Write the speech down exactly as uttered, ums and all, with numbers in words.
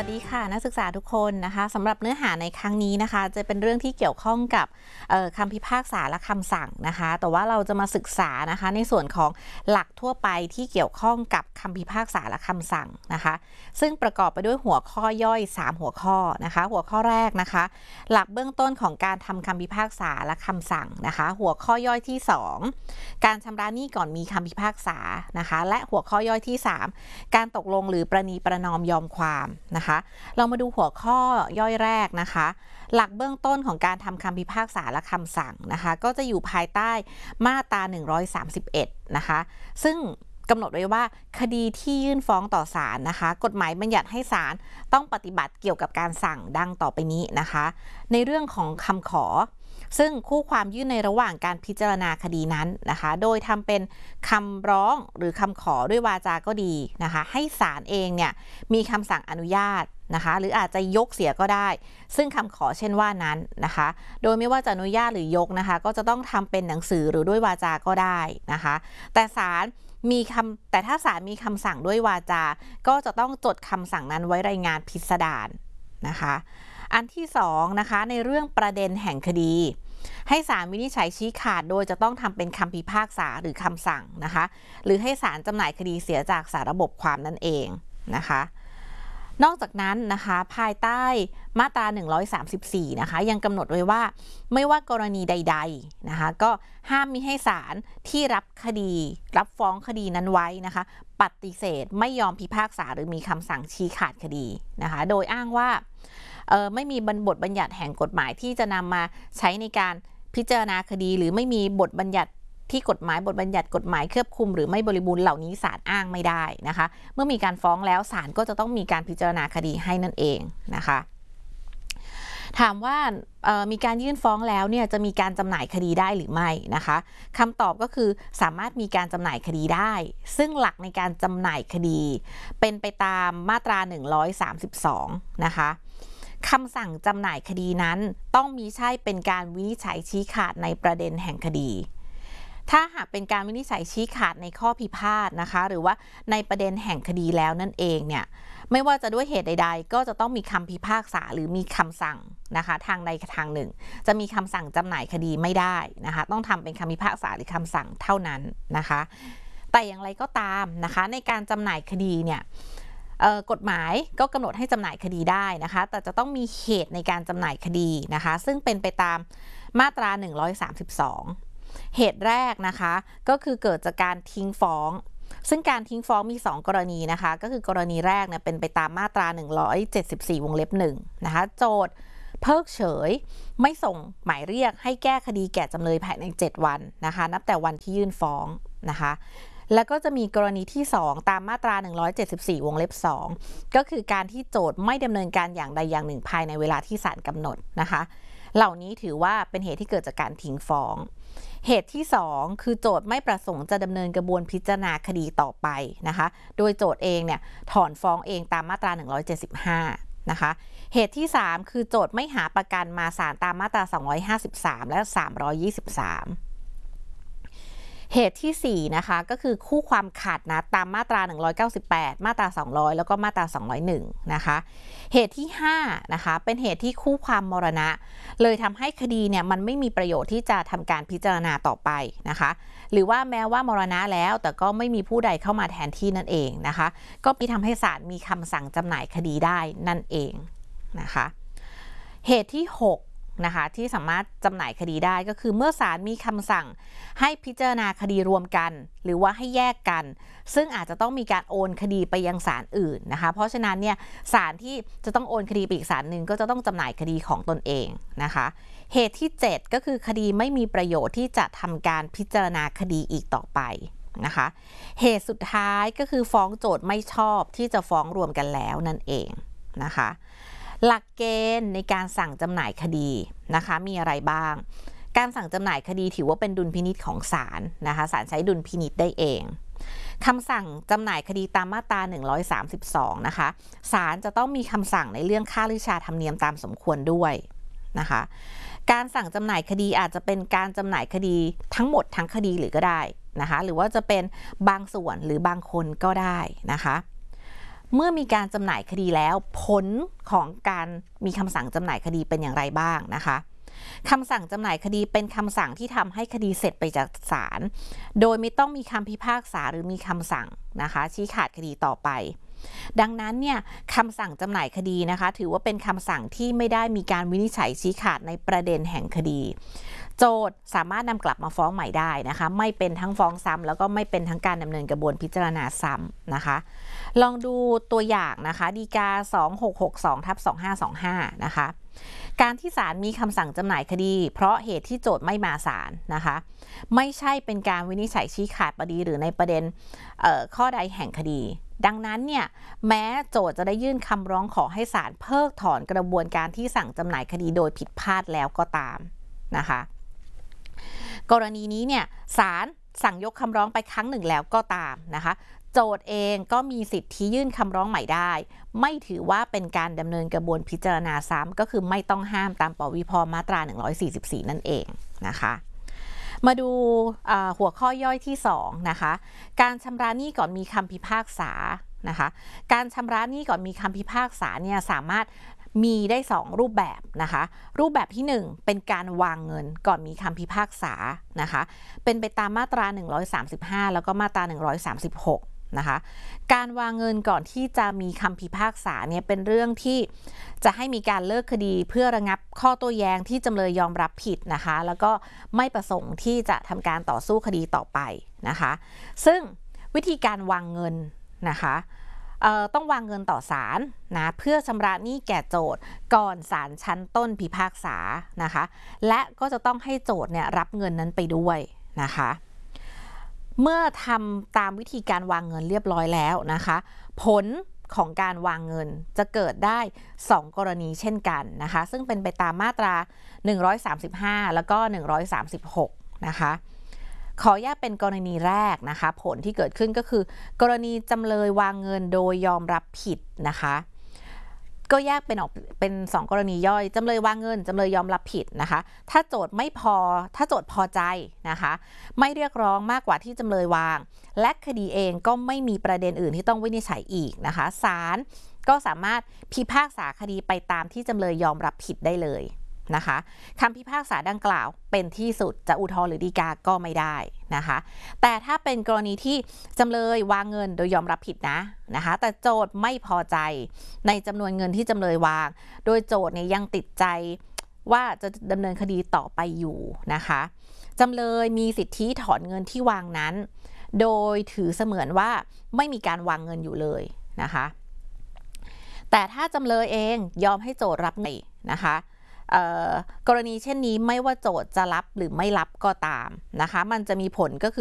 วัสดีค่ะนักศึกษาทุกคนนะคะสำหรับเนื้อหาในครั้งนี้นะคะจะเป็นเรื่องที่เกี่ยวข้องกับคำพิพากษาและคำสั่งนะคะแต่ว่าเราจะมาศึกษานะคะในส่วนของหลักทั่วไปที่เกี่ยวข้องกับคำพิพากษาและคำสั่งนะคะซึ่งประกอบไปด้วยหัวข้อย่อยสามหัวข้อนะคะหัวข้อแรกนะคะหลักเบื้องต้นของการทำคำพิพากษาและคำสั่งนะคะหัวข้อย่อยที่สองการชำระหนี้ก่อนมีคำพิพากษานะคะและหัวข้อย่อยที่สามการตกลงหรือประนีประนอมยอมความนะคะเรามาดูหัวข้อย่อยแรกนะคะหลักเบื้องต้นของการทำคำพิพากษาและคำสั่งนะคะก็จะอยู่ภายใต้มาตราหนึ่งร้อยสามสิบเอ็ดนะคะซึ่งกำหนดไว้ว่าคดีที่ยื่นฟ้องต่อศาลนะคะกฎหมายบัญญัติให้ศาลต้องปฏิบัติเกี่ยวกับการสั่งดังต่อไปนี้นะคะในเรื่องของคำขอซึ่งคู่ความยื่นในระหว่างการพิจารณาคดีนั้นนะคะโดยทำเป็นคำร้องหรือคำขอด้วยวาจาก็ดีนะคะให้ศาลเองเนี่ยมีคำสั่งอนุญาตนะคะหรืออาจจะยกเสียก็ได้ซึ่งคำขอเช่นว่านั้นนะคะโดยไม่ว่าจะอนุญาตหรือยกนะคะก็จะต้องทำเป็นหนังสือหรือด้วยวาจาก็ได้นะคะแต่ศาลมีคำแต่ถ้าศาลมีคำสั่งด้วยวาจาก็จะต้องจดคำสั่งนั้นไว้รายงานพิสดารนะคะอันที่สองนะคะในเรื่องประเด็นแห่งคดีให้ศาลวินิจฉัยชี้ขาดโดยจะต้องทำเป็นคำพิพากษาหรือคำสั่งนะคะหรือให้ศาลจำหน่ายคดีเสียจากสาระบบความนั่นเองนะคะนอกจากนั้นนะคะภายใต้มาตราหนึ่งร้อยสามสิบสี่นะคะยังกำหนดไว้ว่าไม่ว่ากรณีใดๆนะคะก็ห้ามมิให้ศาลที่รับคดีรับฟ้องคดีนั้นไว้นะคะปฏิเสธไม่ยอมพิพากษาหรือมีคำสั่งชี้ขาดคดีนะคะโดยอ้างว่าเออไม่มีบทบัญญัติแห่งกฎหมายที่จะนำมาใช้ในการพิจารณาคดีหรือไม่มีบทบัญญัติที่กฎหมายบทบัญญัติกฎหมายเคลือบคลุมหรือไม่บริบูรณ์เหล่านี้ศาลอ้างไม่ได้นะคะเมื่อมีการฟ้องแล้วศาลก็จะต้องมีการพิจารณาคดีให้นั่นเองนะคะถามว่ามีการยื่นฟ้องแล้วเนี่ยจะมีการจำหน่ายคดีได้หรือไม่นะคะคำตอบก็คือสามารถมีการจำหน่ายคดีได้ซึ่งหลักในการจำหน่ายคดีเป็นไปตามมาตราหนึ่งร้อยสามสิบสองนะคะคำสั่งจำหน่ายคดีนั้นต้องมิใช่เป็นการวินิจฉัยชี้ขาดในประเด็นแห่งคดีถ้าหากเป็นการวินิจฉัยชี้ขาดในข้อพิพาทนะคะหรือว่าในประเด็นแห่งคดีแล้วนั่นเองเนี่ยไม่ว่าจะด้วยเหตุใดๆก็จะต้องมีคำพิพากษาหรือมีคำสั่งนะคะทางใดทางหนึ่งจะมีคำสั่งจำหน่ายคดีไม่ได้นะคะต้องทำเป็นคำพิพากษาหรือคำสั่งเท่านั้นนะคะแต่อย่างไรก็ตามนะคะในการจำหน่ายคดีเนี่ยกฎหมายก็กำหนดให้จำหน่ายคดีได้นะคะแต่จะต้องมีเหตุในการจำหน่ายคดีนะคะซึ่งเป็นไปตามมาตราหนึ่งร้อยสามสิบสองเหตุแรกนะคะก็คือเกิดจากการทิ้งฟ้องซึ่งการทิ้งฟ้องมีสองกรณีนะคะก็คือกรณีแรกเนี่ยเป็นไปตามมาตราหนึ่งร้อยเจ็ดสิบสี่วงเล็บหนึ่งนะคะโจทก์เพิกเฉยไม่ส่งหมายเรียกให้แก้คดีแก่จำเลยภายในเจ็ดวันนะคะนับแต่วันที่ยื่นฟ้องนะคะแล้วก็จะมีกรณีที่สองตามมาตราหนึ่งร้อยเจ็ดสิบสี่วงเล็บสองก็คือการที่โจทก์ไม่ดำเนินการอย่างใดอย่างหนึ่งภายในเวลาที่ศาลกำหนดนะคะเหล่านี้ถือว่าเป็นเหตุที่เกิดจากการทิ้งฟ้องเหตุที่สองคือโจทก์ไม่ประสงค์จะดำเนินกระบวนพิจารณาคดีต่อไปนะคะโดยโจทก์เองเนี่ยถอนฟ้องเองตามมาตราหนึ่งร้อยเจ็ดสิบห้านะคะเหตุที่สามคือโจทก์ไม่หาประกันมาศาลตามมาตราสองร้อยห้าสิบสามและสามร้อยยี่สิบสามเหตุที่สี่นะคะก็คือคู่ความขาดนัดตามมาตราหนึ่งร้อยเก้าสิบแปดมาตราสองร้อยแล้วก็มาตราสองร้อยเอ็ดนะคะเหตุที่ห้านะคะเป็นเหตุที่คู่ความมรณะเลยทำให้คดีเนี่ยมันไม่มีประโยชน์ที่จะทำการพิจารณาต่อไปนะคะหรือว่าแม้ว่ามรณะแล้วแต่ก็ไม่มีผู้ใดเข้ามาแทนที่นั่นเองนะคะก็มีทำให้ศาลมีคำสั่งจำหน่ายคดีได้นั่นเองนะคะเหตุที่หกนะคะที่สามารถจำหน่ายคดีได้ก็คือเมื่อศาลมีคำสั่งให้พิจารณาคดีรวมกันหรือว่าให้แยกกันซึ่งอาจจะต้องมีการโอนคดีไปยังศาลอื่นนะคะเพราะฉะนั้นเนี่ยศาลที่จะต้องโอนคดีไปอีกศาลหนึ่งก็จะต้องจำหน่ายคดีของตนเองนะคะเหตุที่เจ็ดก็คือคดีไม่มีประโยชน์ที่จะทำการพิจารณาคดีอีกต่อไปนะคะเหตุสุดท้ายก็คือฟ้องโจทก์ไม่ชอบที่จะฟ้องรวมกันแล้วนั่นเองนะคะหลักเกณฑ์ในการสั่งจำหน่ายคดีนะคะมีอะไรบ้างการสั่งจำหน่ายคดีถือว่าเป็นดุลพินิจของศาลนะคะศาลใช้ดุลพินิจได้เองคำสั่งจำหน่ายคดีตามมาตราหนึ่งร้อยสามสิบสองนะคะศาลจะต้องมีคำสั่งในเรื่องค่าลิชาธรรมเนียมตามสมควรด้วยนะคะการสั่งจำหน่ายคดีอาจจะเป็นการจำหน่ายคดีทั้งหมดทั้งคดีหรือก็ได้นะคะหรือว่าจะเป็นบางส่วนหรือบางคนก็ได้นะคะเมื่อมีการจำหน่ายคดีแล้วผลของการมีคำสั่งจำหน่ายคดีเป็นอย่างไรบ้างนะคะคำสั่งจำหน่ายคดีเป็นคำสั่งที่ทำให้คดีเสร็จไปจากศาลโดยไม่ต้องมีคำพิพากษาหรือมีคำสั่งนะคะชี้ขาดคดีต่อไปดังนั้นเนี่ยคำสั่งจำหน่ายคดีนะคะถือว่าเป็นคำสั่งที่ไม่ได้มีการวินิจฉัยชี้ขาดในประเด็นแห่งคดีโจทก์สามารถนำกลับมาฟ้องใหม่ได้นะคะไม่เป็นทั้งฟ้องซ้ำแล้วก็ไม่เป็นทั้งการดำเนินกระบวนพิจารณาซ้ำนะคะลองดูตัวอย่างนะคะฎีกา สองหกหกสอง ทับ สองห้าสองห้า นะคะการที่ศาลมีคำสั่งจำหน่ายคดีเพราะเหตุที่โจทก์ไม่มาศาลนะคะไม่ใช่เป็นการวินิจฉัยชี้ขาดคดีหรือในประเด็นข้อใดแห่งคดีดังนั้นเนี่ยแม้โจทก์จะได้ยื่นคำร้องขอให้ศาลเพิกถอนกระบวนการที่สั่งจำหน่ายคดีโดยผิดพลาดแล้วก็ตามนะคะกรณีนี้เนี่ยศาลสั่งยกคำร้องไปครั้งหนึ่งแล้วก็ตามนะคะโจทก์เองก็มีสิทธิ์ที่ยื่นคำร้องใหม่ได้ไม่ถือว่าเป็นการดำเนินกระบวนพิจารณาซ้ำก็คือไม่ต้องห้ามตามปวิภมาตราหนึ่งร้อยสี่สิบสี่นั่นเองนะคะมาดูหัวข้อย่อยที่สองนะคะการชำระหนี้ก่อนมีคำพิพากษานะคะการชำระหนี้ก่อนมีคำพิพากษาเนี่ยสามารถมีได้สองรูปแบบนะคะรูปแบบที่หนึ่งเป็นการวางเงินก่อนมีคำพิพากษานะคะเป็นไปตามมาตราหนึ่งร้อยสามสิบห้าแล้วก็มาตราหนึ่งร้อยสามสิบหกนะคะการวางเงินก่อนที่จะมีคำพิพากษาเนี่ยเป็นเรื่องที่จะให้มีการเลิกคดีเพื่อระงับข้อโต้แย้งที่จำเลยยอมรับผิดนะคะแล้วก็ไม่ประสงค์ที่จะทำการต่อสู้คดีต่อไปนะคะซึ่งวิธีการวางเงินนะคะต้องวางเงินต่อศาลนะเพื่อชำระหนี้แก่โจทก์ก่อนศาลชั้นต้นพิพากษานะคะและก็จะต้องให้โจทก์เนี่ยรับเงินนั้นไปด้วยนะคะเมื่อทำตามวิธีการวางเงินเรียบร้อยแล้วนะคะผลของการวางเงินจะเกิดได้สองกรณีเช่นกันนะคะซึ่งเป็นไปตามมาตราหนึ่งร้อยสามสิบห้าแล้วก็หนึ่งร้อยสามสิบหกนะคะขอแยกเป็นกรณีแรกนะคะผลที่เกิดขึ้นก็คือกรณีจำเลยวางเงินโดยยอมรับผิดนะคะก็แยกเป็นออกเป็นสองกรณีย่อยจำเลยวางเงินจำเลยยอมรับผิดนะคะถ้าโจทก์ไม่พอถ้าโจทก์พอใจนะคะไม่เรียกร้องมากกว่าที่จำเลยวางและคดีเองก็ไม่มีประเด็นอื่นที่ต้องวินิจฉัยอีกนะคะศาลก็สามารถพิพากษาคดีไปตามที่จำเลยยอมรับผิดได้เลยนะคะคำพิพากษาดังกล่าวเป็นที่สุดจะอุทธรณ์หรือฎีกาก็ไม่ได้นะคะแต่ถ้าเป็นกรณีที่จำเลยวางเงินโดยยอมรับผิดนะนะคะแต่โจทก์ไม่พอใจในจำนวนเงินที่จำเลยวางโดยโจทก์เนี่ยยังติดใจว่าจะดำเนินคดีต่อไปอยู่นะคะจำเลยมีสิทธิถอนเงินที่วางนั้นโดยถือเสมือนว่าไม่มีการวางเงินอยู่เลยนะคะแต่ถ้าจำเลยเองยอมให้โจทก์รับเงินนะคะกรณีเช่นนี้ไม่ว่าโจทก์จะรับหรือไม่รับก็ตามนะคะมันจะมีผลก็คือ